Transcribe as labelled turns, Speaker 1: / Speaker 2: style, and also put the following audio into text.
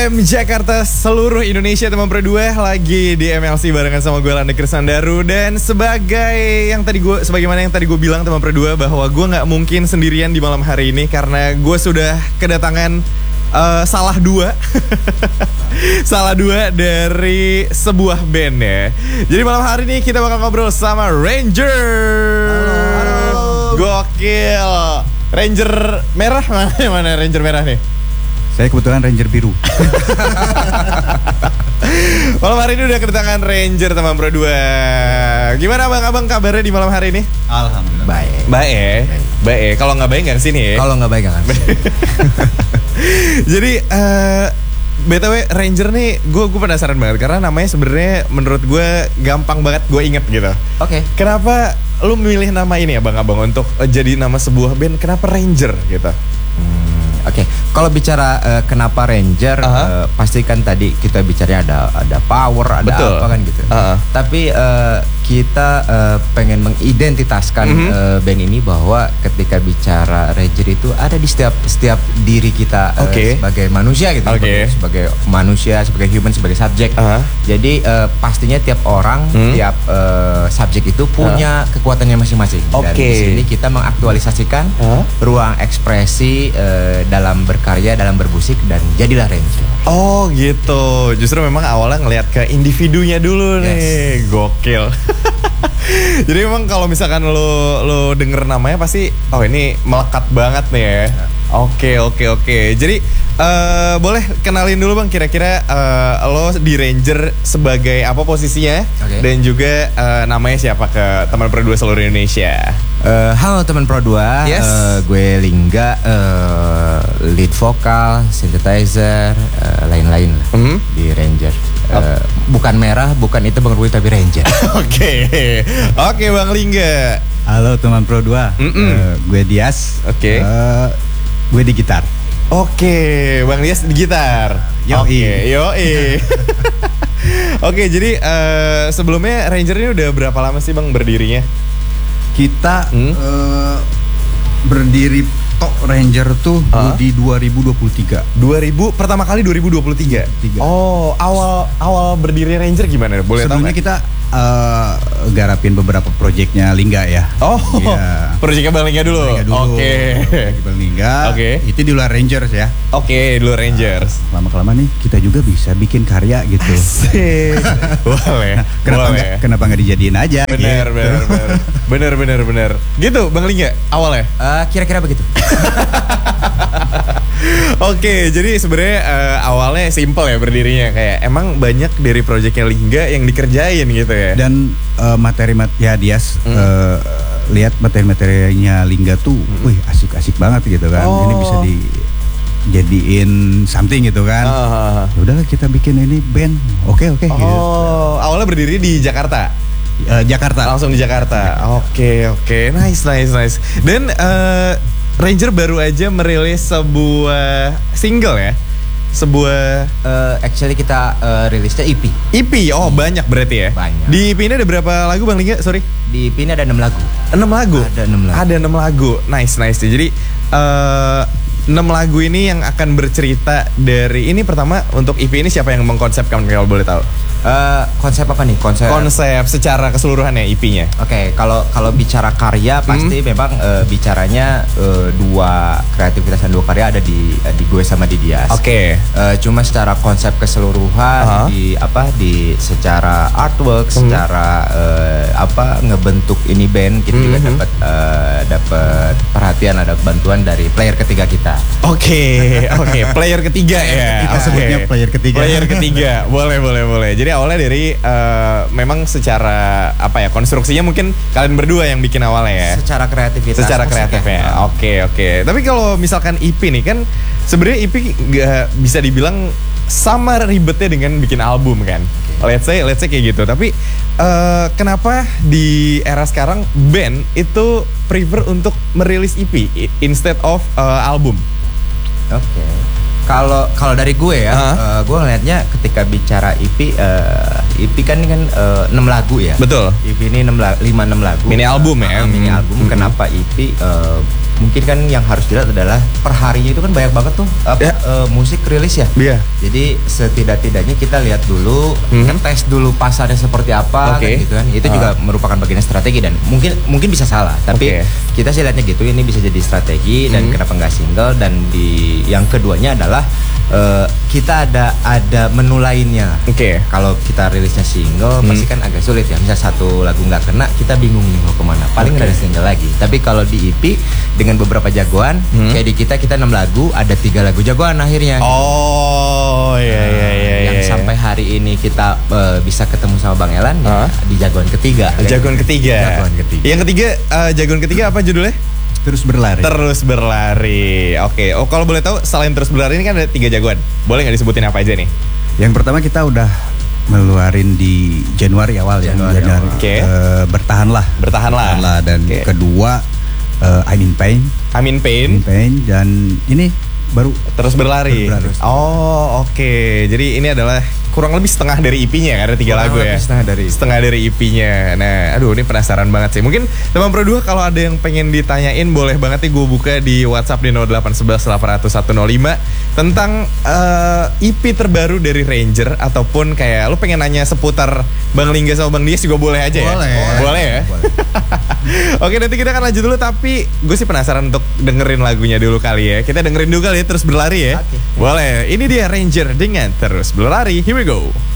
Speaker 1: BEM Jakarta seluruh Indonesia teman berdua lagi di MLC barengan sama gue Landa Krisandaru. Dan sebagaimana yang tadi gue bilang teman berdua, bahwa gue nggak mungkin sendirian di malam hari ini karena gue sudah kedatangan salah dua dari sebuah band ya. Jadi malam hari ini kita bakal ngobrol sama Ranger. Halo. Gokil. Ranger merah mana Ranger merah nih?
Speaker 2: Saya kebetulan Ranger biru.
Speaker 1: Malam hari ini udah kedatangan Ranger teman berdua. Gimana abang-abang kabarnya di malam hari ini?
Speaker 2: Alhamdulillah.
Speaker 1: Baik. Kalau nggak baik nggak kesini ya?
Speaker 2: Kalau nggak baik nggak kesini.
Speaker 1: Jadi BTW Ranger nih, gue penasaran banget karena namanya sebenarnya menurut gue gampang banget gue inget gitu.
Speaker 2: Oke.
Speaker 1: Kenapa lu memilih nama ini abang-abang untuk jadi nama sebuah band? Kenapa Ranger gitu?
Speaker 2: Oke, kalau bicara kenapa Ranger, pasti kan tadi kita bicaranya ada power, ada
Speaker 1: Betul.
Speaker 2: apa kan gitu. Tapi kita pengen mengidentitaskan band ini bahwa ketika bicara Ranger itu ada di setiap diri kita sebagai manusia gitu, sebagai manusia, sebagai human, sebagai subjek. Jadi pastinya tiap orang, tiap subjek itu punya kekuatannya masing-masing. Dan di sini kita mengaktualisasikan ruang ekspresi dalam berkarya, dalam bermusik, dan jadilah Ranger.
Speaker 1: Oh gitu. Justru memang awalnya ngelihat ke individunya dulu nih. Gokil. Jadi memang kalau misalkan lo denger namanya pasti ini melekat banget nih ya. Oke. Jadi boleh kenalin dulu bang, kira-kira lo di Ranger sebagai apa posisinya? Dan juga namanya siapa ke teman berdua seluruh Indonesia?
Speaker 2: Halo teman Pro 2, gue Lingga, lead vokal, synthesizer, lain-lain lah di Ranger. Bukan merah, bukan itu Bang Rui, tapi Ranger.
Speaker 1: Oke Bang Lingga.
Speaker 2: Halo teman Pro 2, gue Dias. Gue di gitar.
Speaker 1: Bang Dias di gitar. Yoi. Oke, jadi sebelumnya Ranger ini udah berapa lama sih bang berdirinya?
Speaker 2: Kita berdiri Tok Ranger tuh di 2023.
Speaker 1: Pertama kali 2023. Oh, awal berdiri Ranger gimana? Boleh tahu?
Speaker 2: Sebelumnya kita garapin beberapa proyeknya Lingga ya.
Speaker 1: Proyeknya Bang Lingga dulu.
Speaker 2: Bang Lingga. Itu di luar Rangers ya.
Speaker 1: Di luar Rangers.
Speaker 2: Lama-kelamaan nih kita juga bisa bikin karya gitu.
Speaker 1: Asik. Boleh.
Speaker 2: Kenapa nggak dijadiin aja?
Speaker 1: Bener. Gitu Bang Lingga awalnya?
Speaker 2: Kira-kira begitu.
Speaker 1: Jadi sebenarnya awalnya simple ya berdirinya, kayak emang banyak dari proyeknya Lingga yang dikerjain gitu ya. Dan
Speaker 2: Dias lihat materi-materinya Lingga tuh, wih asik-asik banget gitu kan. Ini bisa dijadiin something gitu kan. Udahlah kita bikin ini band. Oke. Gitu.
Speaker 1: Awalnya berdiri di Jakarta. Langsung di Jakarta. Oke. Nice. Dan Ranger baru aja merilis sebuah single ya.
Speaker 2: Actually kita rilisnya EP.
Speaker 1: Banyak berarti ya.
Speaker 2: Banyak.
Speaker 1: Di EP ini ada berapa lagu Bang Lingga? Sorry.
Speaker 2: Di EP ini ada 6 lagu.
Speaker 1: 6 lagu?
Speaker 2: Ada 6 lagu.
Speaker 1: Nice. Jadi 6 lagu ini yang akan bercerita dari ini. Pertama, untuk EP ini siapa yang mengkonsepkan kalau boleh tahu?
Speaker 2: Konsep apa nih? Konsep
Speaker 1: secara keseluruhannya EP-nya.
Speaker 2: Kalau bicara karya pasti memang bicaranya dua kreativitas dan dua karya ada di gue sama di Dias. Cuma secara konsep keseluruhan di secara artwork, secara ngebentuk ini band kita juga dapat perhatian, ada bantuan dari player ketiga kita.
Speaker 1: Player ketiga ya.
Speaker 2: Kita sebutnya player ketiga.
Speaker 1: Boleh. Jadi awalnya dari memang secara konstruksinya mungkin kalian berdua yang bikin awalnya ya. Secara kreatifnya. Oke. Tapi kalau misalkan EP nih kan sebenarnya EP gak bisa dibilang sama ribetnya dengan bikin album kan. Let's say kayak gitu. Tapi kenapa di era sekarang band itu prefer untuk merilis EP instead of album?
Speaker 2: Kalau dari gue ya, gue ngeliatnya ketika bicara EP kan ini kan 6 lagu ya.
Speaker 1: Betul.
Speaker 2: EP ini 5-6 lagu.
Speaker 1: Mini album ya.
Speaker 2: Mini album. Kenapa EP? mungkin kan yang harus dilihat adalah perharinya itu kan banyak banget tuh musik rilis ya.
Speaker 1: Iya.
Speaker 2: Jadi setidak-tidaknya kita lihat dulu, tes dulu pasarnya seperti apa, kan, gitu kan. Itu juga merupakan bagian strategi dan mungkin bisa salah, tapi kita sih lihatnya gitu, ini bisa jadi strategi dan kenapa nggak single. Dan di yang keduanya adalah kita ada menu lainnya. Kalau kita rilisnya single pasti kan agak sulit ya. Misal satu lagu nggak kena, kita bingung nih mau kemana. Paling ada single lagi. Tapi kalau di EP dengan beberapa jagoan, kayak di kita 6 lagu, ada 3 lagu jagoan akhirnya.
Speaker 1: Oh iya.
Speaker 2: Yang sampai hari ini kita bisa ketemu sama Bang Elan di jagoan ketiga.
Speaker 1: Jagoan ketiga. Yang ketiga, jagoan ketiga apa judulnya?
Speaker 3: Terus berlari. Oke. Oh, kalau boleh tahu selain terus berlari ini kan ada 3 jagoan. Boleh nggak disebutin apa aja nih?
Speaker 4: Yang pertama kita udah ngeluarin di Januari awal ya. Bertahanlah. Dan kedua I'm in Pain. Dan ini baru
Speaker 1: terus berlari. Oh, oke. Jadi ini adalah kurang lebih setengah dari EP-nya, ada 3 lagu ya. Setengah dari EP-nya. Nah, aduh ini penasaran banget sih. Mungkin teman Pro 2 kalau ada yang pengen ditanyain boleh banget nih, gue buka di WhatsApp di 0811 800 105 tentang EP terbaru dari Ranger, ataupun kayak lu pengen nanya seputar Bang Lingga sama Bang Dias juga boleh aja ya. Boleh ya. Oke, nanti kita akan lanjut dulu, tapi gue sih penasaran untuk dengerin lagunya dulu kali ya. Kita dengerin dulu kali ya, terus berlari ya. Boleh. Ini dia Ranger dengan Terus Berlari. Here we go.